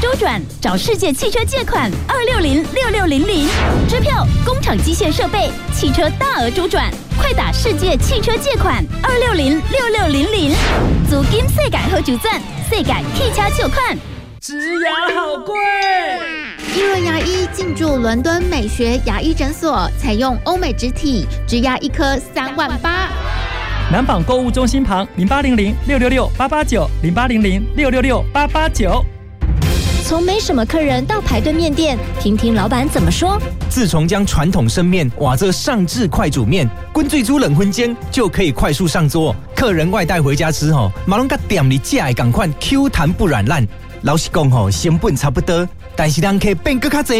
周转，找世界汽车借款2606600，支票、工厂机械设备、汽车大额周转，快打世界汽车借款2606600，租金世界好就赚，世界汽车借款。 植牙好贵。 一轮牙医进驻伦敦美学牙医诊所，采用欧美植体，植牙一颗38000。 南纺购物中心旁0800668890，0800668889。 从没什么客人到排队面店，听听老板怎么说。 自从将传统生面瓦这上至快煮面，滚最煮冷荤煎就可以快速上桌。客人外带回家吃马龙甲店里寄来赶快 Q 弹不软烂。老实讲成本差不多，但是人可以变更较多。